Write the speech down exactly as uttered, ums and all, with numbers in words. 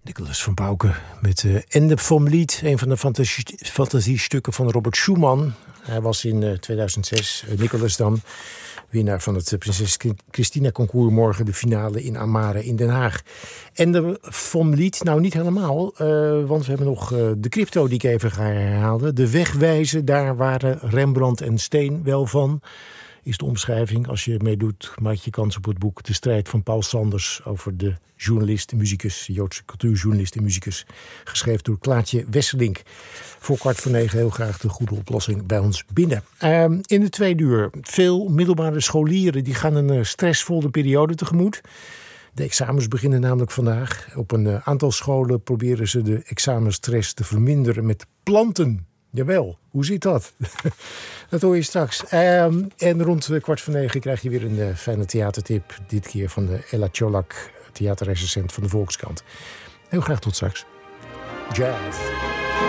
Nicolas van Pauwke met uh, Ende vom Lied, een van de fantasie, fantasiestukken van Robert Schumann. Hij was in uh, tweeduizend zes, uh, Nicolas dan, winnaar van het uh, Prinses Christina Concours. Morgen de finale in Amare in Den Haag. Ende vom Lied, nou niet helemaal, uh, want we hebben nog uh, de crypto die ik even ga herhalen. De wegwijzen, daar waren Rembrandt en Steen wel van. Is de omschrijving. Als je meedoet, maak je kans op het boek De Strijd van Paul Sanders over de journalist en muzikus, Joodse cultuurjournalist en muzikus, geschreven door Klaartje Wesselink. Voor kwart voor negen heel graag de goede oplossing bij ons binnen. Uh, in de tweede uur, veel middelbare scholieren die gaan een uh, stressvolle periode tegemoet. De examens beginnen namelijk vandaag. Op een uh, aantal scholen proberen ze de examenstress te verminderen met planten. Jawel, hoe zit dat? Dat hoor je straks. Um, en rond kwart voor negen krijg je weer een uh, fijne theatertip. Dit keer van de Ella Cholak, theaterrecensent van de Volkskrant. Heel graag tot straks. Jazz.